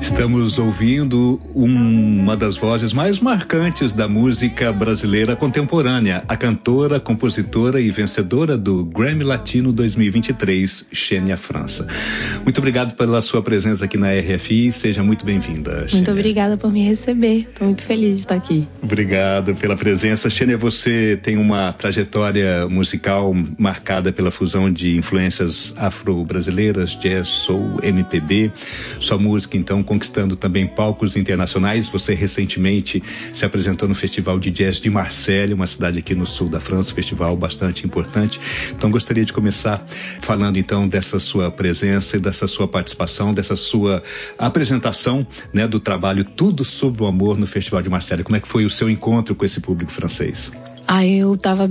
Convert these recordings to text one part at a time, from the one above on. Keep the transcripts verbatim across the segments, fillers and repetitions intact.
Estamos ouvindo uma das vozes mais marcantes da música brasileira contemporânea, a cantora, compositora e vencedora do Grammy Latino dois mil e vinte e três, Xenia França. Muito obrigado pela sua presença aqui na R F I, seja muito bem-vinda, Xenia. Muito obrigada por me receber, estou muito feliz de estar aqui. Obrigado pela presença. Xenia, você tem uma trajetória musical marcada pela fusão de influências afro-brasileiras, jazz, soul, M P B. Sua música, então, conquistando também palcos internacionais. Você recentemente se apresentou no Festival de Jazz de Marselha, uma cidade aqui no sul da França, um festival bastante importante. Então gostaria de começar falando então dessa sua presença e dessa sua participação, dessa sua apresentação, né, do trabalho Tudo sobre o Amor no Festival de Marselha. Como é que foi o seu encontro com esse público francês? Ah, eu tava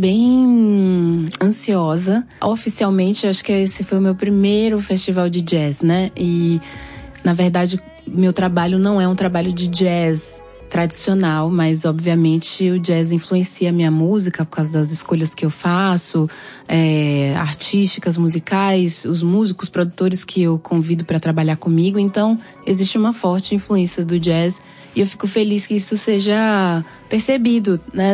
bem ansiosa. Oficialmente, acho que esse foi o meu primeiro festival de jazz, né? E, na verdade, meu trabalho não é um trabalho de jazz tradicional, mas obviamente o jazz influencia a minha música por causa das escolhas que eu faço, é, artísticas, musicais, os músicos, produtores que eu convido para trabalhar comigo. Então, existe uma forte influência do jazz e eu fico feliz que isso seja percebido, né?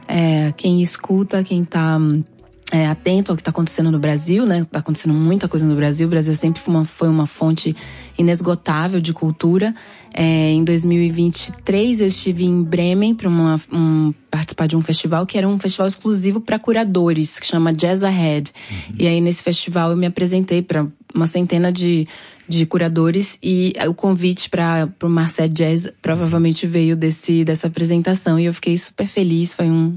É, quem escuta, quem tá É, atento ao que está acontecendo no Brasil, né? Está acontecendo muita coisa no Brasil. O Brasil sempre foi uma, foi uma fonte inesgotável de cultura. É, em dois mil e vinte e três eu estive em Bremen para um, participar de um festival que era um festival exclusivo para curadores, que chama Jazz Ahead. Uhum. E aí nesse festival eu me apresentei para uma centena de, de curadores e o convite para o Marselha Jazz provavelmente veio desse, dessa apresentação e eu fiquei super feliz. Foi um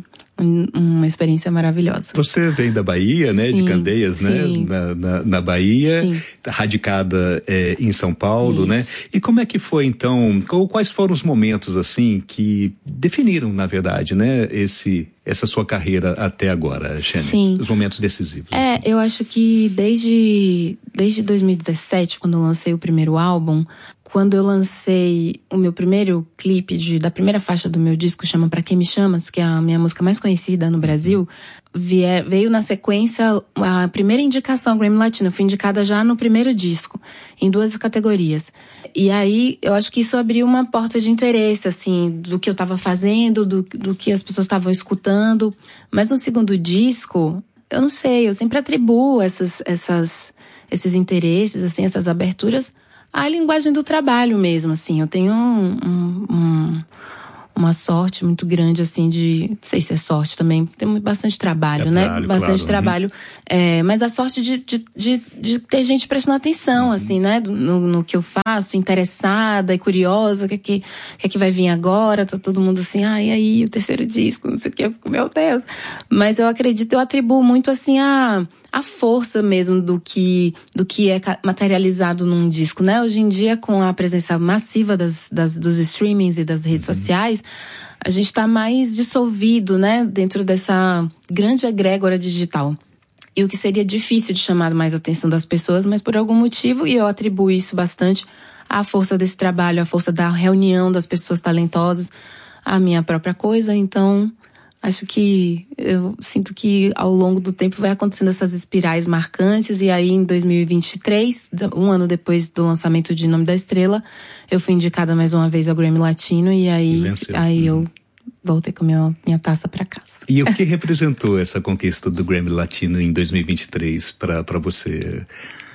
uma experiência maravilhosa. Você vem da Bahia, né? Sim, de Candeias, sim. né? Na, na, na Bahia, sim. radicada é, em São Paulo, Isso. né? E como é que foi, então, quais foram os momentos, assim, que definiram, na verdade, né? Esse, essa sua carreira até agora, Xenia? Sim. Os momentos decisivos. É, assim. eu acho que desde, desde dois mil e dezessete, quando eu lancei o primeiro álbum, quando eu lancei o meu primeiro clipe de, da primeira faixa do meu disco, chama Pra Quem Me Chamas, que é a minha música mais conhecida no Brasil, vier, veio na sequência a primeira indicação Grammy Latino. Eu fui indicada já no primeiro disco, em duas categorias. E aí, eu acho que isso abriu uma porta de interesse, assim, do que eu tava fazendo, do, do que as pessoas estavam escutando. Mas no segundo disco, eu não sei, eu sempre atribuo essas, essas, esses interesses, assim, essas aberturas a linguagem do trabalho mesmo, assim. Eu tenho um, um, um, uma sorte muito grande, assim, de... Não sei se é sorte também, tem bastante trabalho, é né? Trabalho, bastante claro, trabalho. Uhum. É, mas a sorte de, de, de, de ter gente prestando atenção, uhum. assim, né? No, no que eu faço, interessada e curiosa, o que é que, que, é que vai vir agora? Tá todo mundo assim, ah, e aí, o terceiro disco, não sei o que. Meu Deus! Mas eu acredito, eu atribuo muito, assim, a... a força mesmo do que, do que é materializado num disco, né? Hoje em dia, com a presença massiva das, das, dos streamings e das redes uhum. sociais, a gente tá mais dissolvido, né? Dentro dessa grande egrégora digital. E o que seria difícil de chamar mais a atenção das pessoas, mas por algum motivo, e eu atribuo isso bastante à força desse trabalho, à força da reunião das pessoas talentosas, à minha própria coisa, então... Acho que eu sinto que ao longo do tempo vai acontecendo essas espirais marcantes e aí em dois mil e vinte e três, um ano depois do lançamento de Nome da Estrela, eu fui indicada mais uma vez ao Grammy Latino e aí, aí eu voltei com a minha, minha taça para casa. E o que representou essa conquista do Grammy Latino em dois mil e vinte e três para para você?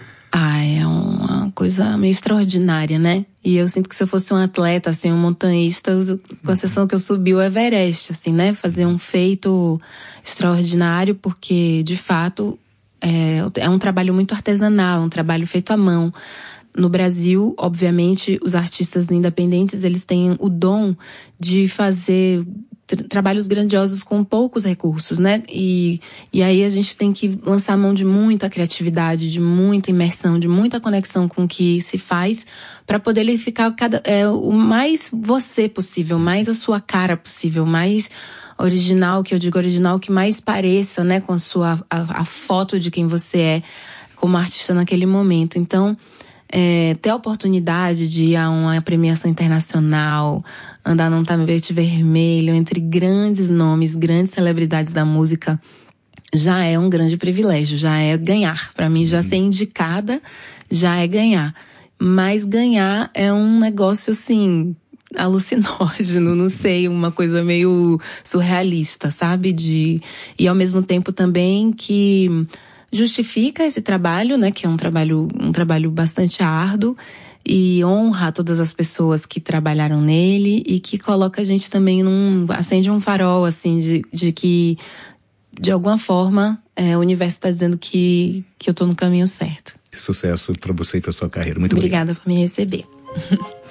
Ah, é uma coisa meio extraordinária, né? E eu sinto que se eu fosse um atleta, assim, um montanhista, com a exceção que eu subi o Everest, assim, né? Fazer um feito extraordinário, porque, de fato, é, é um trabalho muito artesanal, um trabalho feito à mão. No Brasil, obviamente, os artistas independentes, eles têm o dom de fazer... trabalhos grandiosos com poucos recursos, né? E, e aí a gente tem que lançar mão de muita criatividade, de muita imersão, de muita conexão com o que se faz, para poder ele ficar cada, é, o mais você possível, mais a sua cara possível, mais original, que eu digo original, que mais pareça, né, com a sua a, a foto de quem você é como artista naquele momento. Então, É, ter a oportunidade de ir a uma premiação internacional, andar num tapete vermelho entre grandes nomes, grandes celebridades da música, já é um grande privilégio, já é ganhar. Para mim, já ser indicada, já é ganhar. mas ganhar é um negócio, assim, alucinógeno, não sei, uma coisa meio surrealista, sabe? De, e ao mesmo tempo também que justifica esse trabalho, né? Que é um trabalho, um trabalho bastante árduo e honra todas as pessoas que trabalharam nele e que coloca a gente também num... acende um farol, assim, de, de que, de alguma forma, é, o universo está dizendo que, que eu tô no caminho certo. Sucesso para você e para sua carreira. Muito obrigada obrigado. por me receber.